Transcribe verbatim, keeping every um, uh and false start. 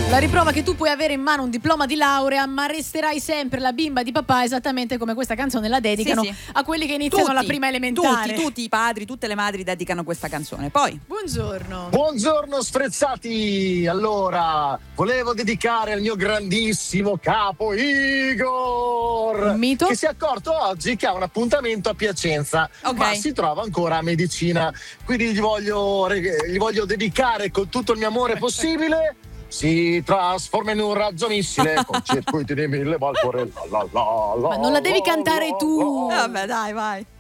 La riprova che tu puoi avere in mano un diploma di laurea, ma resterai sempre la bimba di papà, esattamente come questa canzone la dedicano Sì, sì. a quelli che iniziano Tutti, la prima elementare. Tutti, tutti i padri, tutte le madri dedicano questa canzone. Poi, Buongiorno. Buongiorno sfrezzati! Allora, volevo dedicare al mio grandissimo capo Igor, Mito? che si è accorto oggi che ha un appuntamento a Piacenza, Ok. ma si trova ancora a Medicina. Quindi gli voglio, reg- gli voglio dedicare con tutto il mio amore possibile. Si trasforma in un raggio missile con circuiti di mille valvole. La, la, la, Ma non la devi la, cantare la, tu. la. vabbè, dai, vai.